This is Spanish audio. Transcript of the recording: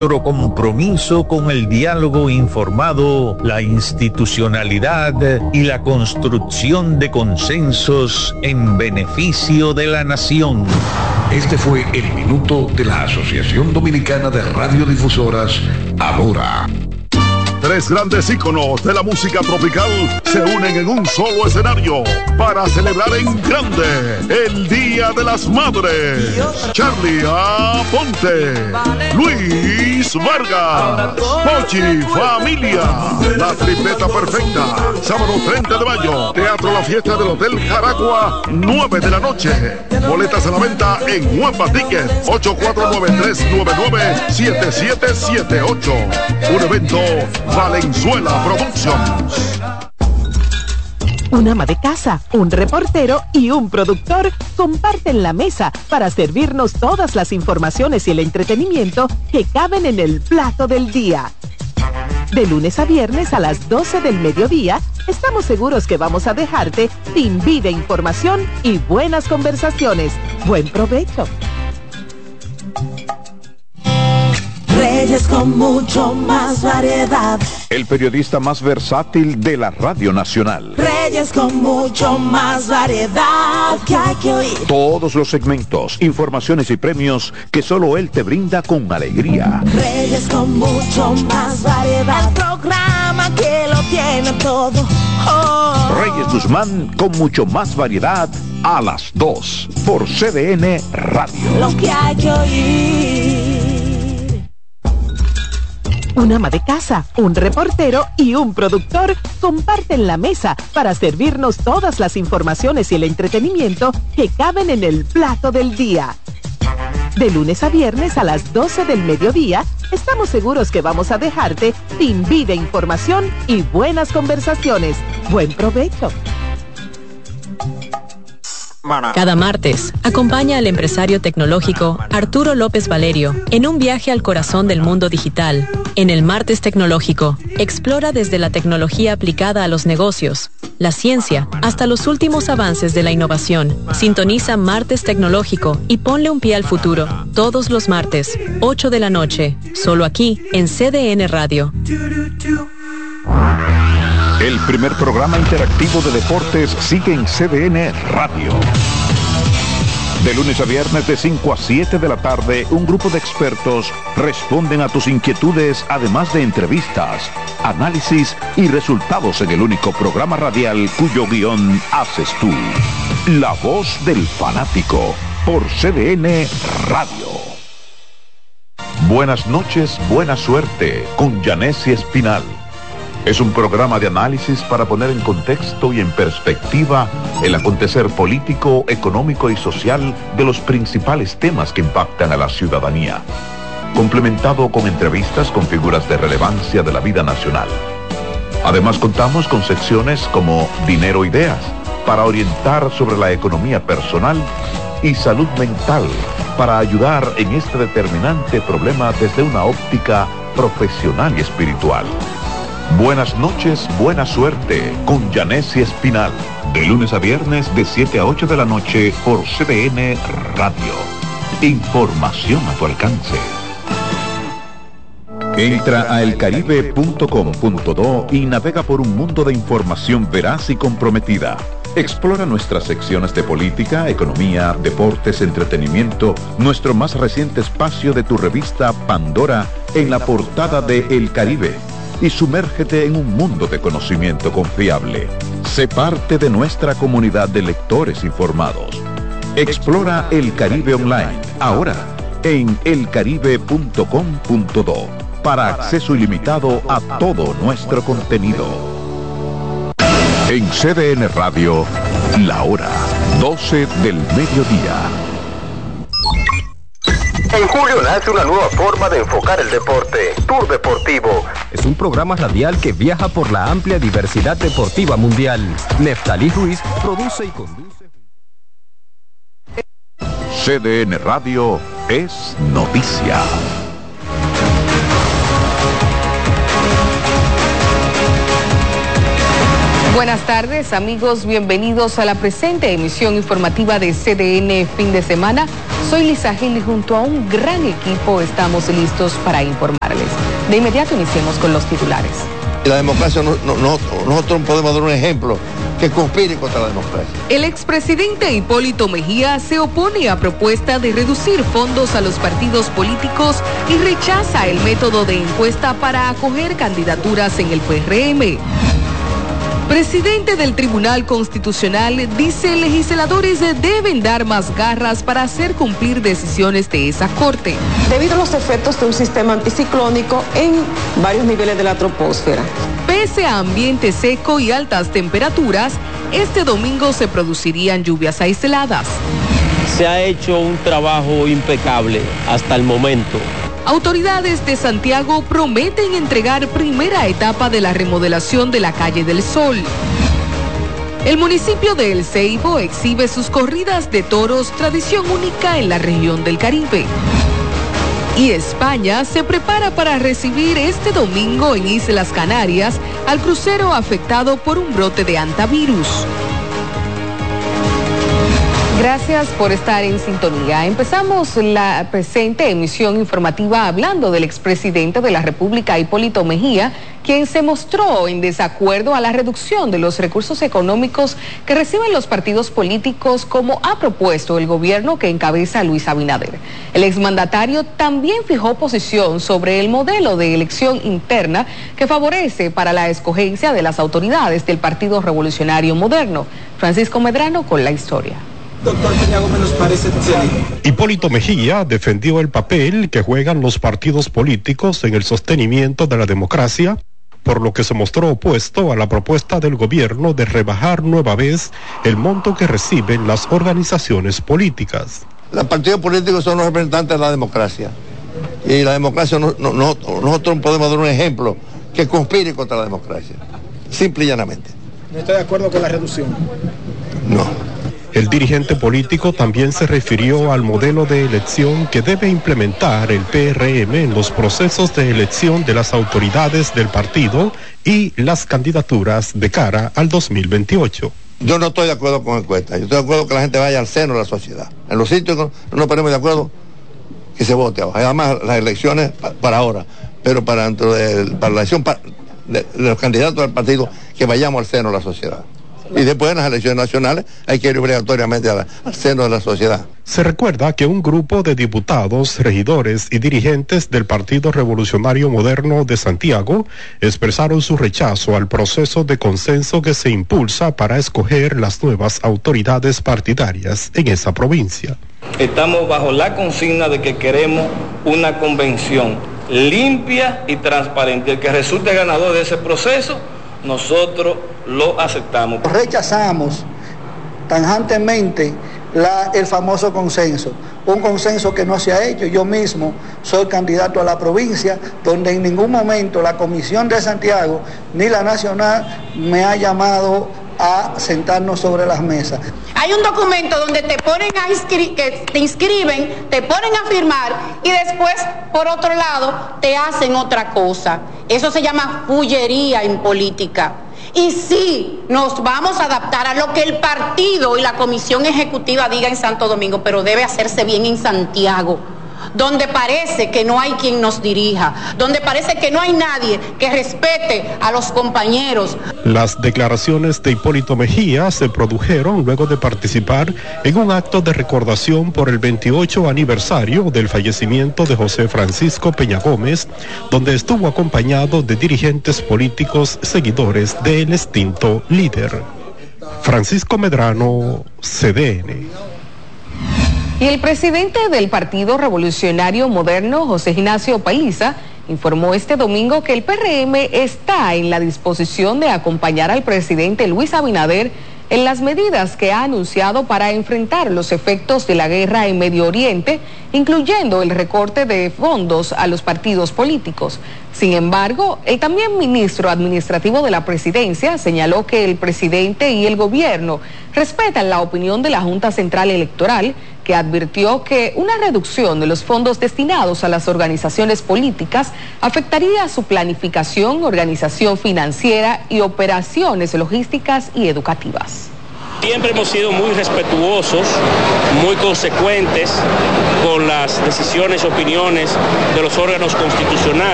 Nuestro compromiso con el diálogo informado, la institucionalidad y la construcción de consensos en beneficio de la nación. Este fue el minuto de la Asociación Dominicana de Radiodifusoras, Adora. Tres grandes íconos de la música tropical se unen en un solo escenario para celebrar en grande el Día de las Madres. Charlie Aponte, Luis Vargas, Pochi Familia, la tripleta perfecta. Sábado 30 de mayo, Teatro La Fiesta del Hotel Jaragua, 9 de la noche. Boletas a la venta en Huepa Ticket, 849-399-7778. Un evento Valenzuela Productions. Un ama de casa, un reportero y un productor comparten la mesa para servirnos todas las informaciones y el entretenimiento que caben en el plato del día. De lunes a viernes a las 12 del mediodía, estamos seguros que vamos a dejarte sin vida, información y buenas conversaciones. Buen provecho. Reyes con mucho más variedad. El periodista más versátil de la Radio Nacional. Reyes con mucho más variedad que hay que oír. Todos los segmentos, informaciones y premios que solo él te brinda con alegría. Reyes con mucho más variedad. El programa que lo tiene todo. Oh. Reyes Guzmán con mucho más variedad a las 2 por CDN Radio. Lo que hay que oír. Un ama de casa, un reportero y un productor comparten la mesa para servirnos todas las informaciones y el entretenimiento que caben en el plato del día. De lunes a viernes a las 12 del mediodía, estamos seguros que vamos a dejarte sin vida, información y buenas conversaciones. Buen provecho. Cada martes, acompaña al empresario tecnológico Arturo López Valerio en un viaje al corazón del mundo digital. En el Martes Tecnológico, explora desde la tecnología aplicada a los negocios, la ciencia, hasta los últimos avances de la innovación. Sintoniza Martes Tecnológico y ponle un pie al futuro. Todos los martes, 8 de la noche, solo aquí en CDN Radio. El primer programa interactivo de deportes sigue en CDN Radio. De lunes a viernes de 5 a 7 de la tarde, un grupo de expertos responden a tus inquietudes, además de entrevistas, análisis y resultados en el único programa radial cuyo guión haces tú. La voz del fanático por CDN Radio. Buenas noches, buena suerte con Yanessi Espinal. Es un programa de análisis para poner en contexto y en perspectiva el acontecer político, económico y social de los principales temas que impactan a la ciudadanía, complementado con entrevistas con figuras de relevancia de la vida nacional. Además contamos con secciones como Dinero Ideas, para orientar sobre la economía personal, y Salud Mental, para ayudar en este determinante problema desde una óptica profesional y espiritual. Buenas noches, buena suerte con Yanessi Espinal. De lunes a viernes de 7 a 8 de la noche por CDN Radio. Información a tu alcance. Entra a elcaribe.com.do y navega por un mundo de información veraz y comprometida. Explora nuestras secciones de política, economía, deportes, entretenimiento, nuestro más reciente espacio de tu revista Pandora en la portada de El Caribe. Y sumérgete en un mundo de conocimiento confiable. Sé parte de nuestra comunidad de lectores informados. Explora El Caribe Online, ahora en elcaribe.com.do, para acceso ilimitado a todo nuestro contenido. En CDN Radio, la hora 12 del mediodía. En julio nace una nueva forma de enfocar el deporte, Tour Deportivo. Es un programa radial que viaja por la amplia diversidad deportiva mundial. Neftalí Ruiz produce y conduce. CDN Radio es noticia. Buenas tardes, amigos, bienvenidos a la presente emisión informativa de CDN Fin de Semana. Soy Lisa Gil y junto a un gran equipo estamos listos para informarles. De inmediato iniciemos con los titulares. La democracia, nosotros podemos dar un ejemplo que conspire contra la democracia. El expresidente Hipólito Mejía se opone a propuesta de reducir fondos a los partidos políticos y rechaza el método de encuesta para acoger candidaturas en el PRM. Presidente del Tribunal Constitucional dice legisladores deben dar más garras para hacer cumplir decisiones de esa corte. Debido a los efectos de un sistema anticiclónico en varios niveles de la troposfera. Pese a ambiente seco y altas temperaturas, este domingo se producirían lluvias aisladas. Se ha hecho un trabajo impecable hasta el momento. Autoridades de Santiago prometen entregar primera etapa de la remodelación de la Calle del Sol. El municipio de El Ceibo exhibe sus corridas de toros, tradición única en la región del Caribe. Y España se prepara para recibir este domingo en Islas Canarias al crucero afectado por un brote de hantavirus. Gracias por estar en sintonía. Empezamos la presente emisión informativa hablando del expresidente de la República, Hipólito Mejía, quien se mostró en desacuerdo a la reducción de los recursos económicos que reciben los partidos políticos, como ha propuesto el gobierno que encabeza Luis Abinader. El exmandatario también fijó posición sobre el modelo de elección interna que favorece para la escogencia de las autoridades del Partido Revolucionario Moderno. Francisco Medrano con la historia. Doctor Peña Gómez, nos parece excelente. Hipólito Mejía defendió el papel que juegan los partidos políticos en el sostenimiento de la democracia, por lo que se mostró opuesto a la propuesta del gobierno de rebajar nueva vez el monto que reciben las organizaciones políticas. Los partidos políticos son los representantes de la democracia. Y la democracia, nosotros podemos dar un ejemplo que conspire contra la democracia. Simple y llanamente. ¿No está de acuerdo con la reducción? No. El dirigente político también se refirió al modelo de elección que debe implementar el PRM en los procesos de elección de las autoridades del partido y las candidaturas de cara al 2028. Yo no estoy de acuerdo con encuestas. Yo estoy de acuerdo que la gente vaya al seno de la sociedad. En los sitios no nos ponemos de acuerdo, que se vote. Además, las elecciones para ahora, pero para la elección de los candidatos del partido, que vayamos al seno de la sociedad. Y después en las elecciones nacionales hay que ir obligatoriamente al seno de la sociedad. Se recuerda que un grupo de diputados, regidores y dirigentes del Partido Revolucionario Moderno de Santiago expresaron su rechazo al proceso de consenso que se impulsa para escoger las nuevas autoridades partidarias en esa provincia. Estamos bajo la consigna de que queremos una convención limpia y transparente. El que resulte ganador de ese proceso, nosotros lo aceptamos. Rechazamos tajantemente el famoso consenso, un consenso que no se ha hecho. Yo mismo soy candidato a la provincia, donde en ningún momento la Comisión de Santiago ni la Nacional me ha llamado a sentarnos sobre las mesas. Hay un documento donde te ponen que te inscriben, te ponen a firmar y después, por otro lado, te hacen otra cosa. Eso se llama fullería en política. Y sí, nos vamos a adaptar a lo que el partido y la comisión ejecutiva diga en Santo Domingo, pero debe hacerse bien en Santiago, donde parece que no hay quien nos dirija, donde parece que no hay nadie que respete a los compañeros. Las declaraciones de Hipólito Mejía se produjeron luego de participar en un acto de recordación por el 28 aniversario del fallecimiento de José Francisco Peña Gómez, donde estuvo acompañado de dirigentes políticos seguidores del extinto líder. Francisco Medrano, CDN. Y el presidente del Partido Revolucionario Moderno, José Ignacio Paliza, informó este domingo que el PRM está en la disposición de acompañar al presidente Luis Abinader en las medidas que ha anunciado para enfrentar los efectos de la guerra en Medio Oriente, incluyendo el recorte de fondos a los partidos políticos. Sin embargo, el también ministro administrativo de la presidencia señaló que el presidente y el gobierno respetan la opinión de la Junta Central Electoral, que advirtió que una reducción de los fondos destinados a las organizaciones políticas afectaría su planificación, organización financiera y operaciones logísticas y educativas. Siempre hemos sido muy respetuosos, muy consecuentes con las decisiones y opiniones de los órganos constitucionales.